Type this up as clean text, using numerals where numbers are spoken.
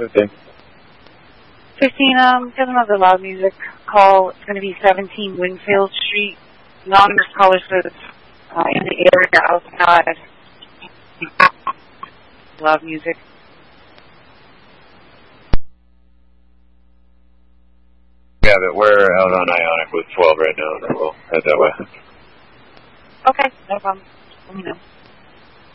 15. 15, get another loud music call. It's going to be 17 Winfield Street. Anonymous caller says in the area outside. Loud music. Yeah, but we're out on Ionic with 12 right now, so we'll head that way. Okay, no problem. Let me know.